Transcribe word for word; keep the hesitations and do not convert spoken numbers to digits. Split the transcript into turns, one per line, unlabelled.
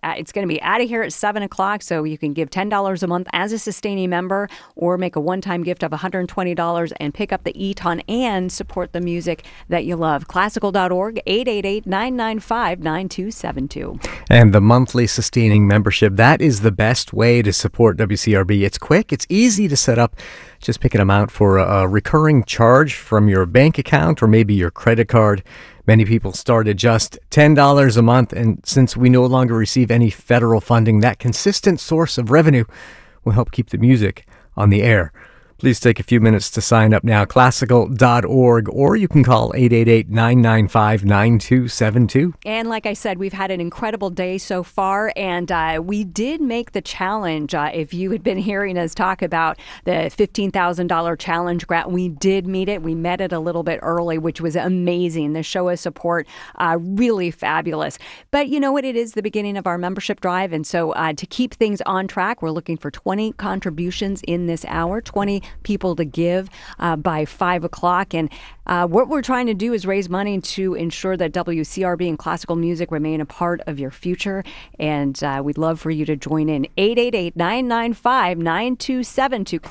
uh, it's going to be out of here at seven o'clock, so you can give ten dollars a month as a sustaining member or make a one-time gift of one hundred twenty dollars and pick up the Eton and support the music that you love. Classical dot org, eight eight eight, nine nine five, nine two seven two.
And the monthly sustaining membership, that is the best way to support W C R B. It's quick, it's easy to set up. Just pick an amount for a, a recurring charge from your bank account or maybe your credit card. Many people start at just ten dollars a month, and since we no longer receive any federal funding, that consistent source of revenue will help keep the music on the air. Please take a few minutes to sign up now, classical dot org, or you can call eight eight eight, nine nine five, nine two seven two.
And like I said, we've had an incredible day so far, and uh, we did make the challenge. Uh, if you had been hearing us talk about the fifteen thousand dollars challenge grant, we did meet it. We met it a little bit early, which was amazing. The show of support, uh, really fabulous. But you know what? It is the beginning of our membership drive, and so uh, to keep things on track, we're looking for twenty contributions in this hour, twenty people to give uh, by five o'clock. And uh, what we're trying to do is raise money to ensure that W C R B and classical music remain a part of your future. And uh, we'd love for you to join in. eight eight eight, nine nine five, nine two seven two.